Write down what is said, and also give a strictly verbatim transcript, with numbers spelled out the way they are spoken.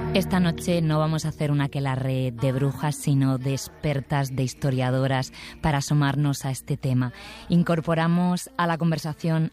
Esta noche no vamos a hacer una aquelarre de brujas, sino de expertas, de historiadoras, para asomarnos a este tema. Incorporamos a la conversación